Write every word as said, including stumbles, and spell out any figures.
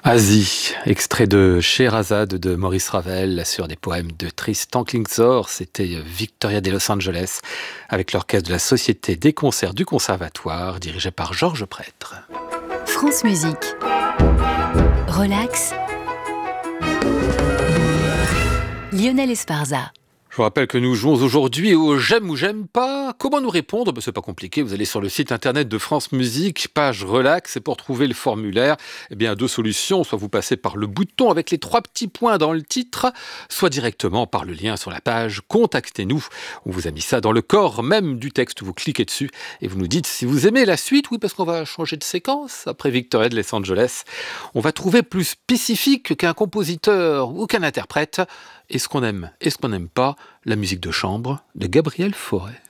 Asie, extrait de Scheherazade de Maurice Ravel sur des poèmes de Tristan Klingsor. C'était Victoria de Los Angeles avec l'orchestre de la Société des concerts du Conservatoire dirigé par Georges Prêtre. France Musique. Relax. Lionel Esparza. Je vous rappelle que nous jouons aujourd'hui au J'aime ou J'aime pas. Comment nous répondre? Ben, c'est pas compliqué, vous allez sur le site internet de France Musique, page Relax, et pour trouver le formulaire, eh bien, deux solutions. Soit vous passez par le bouton avec les trois petits points dans le titre, soit directement par le lien sur la page Contactez-nous. On vous a mis ça dans le corps même du texte, vous cliquez dessus et vous nous dites si vous aimez la suite. Oui, parce qu'on va changer de séquence. Après Victoria de Los Angeles, on va trouver plus spécifique qu'un compositeur ou qu'un interprète. Est-ce qu'on aime, est-ce qu'on n'aime pas la musique de chambre de Gabriel Fauré?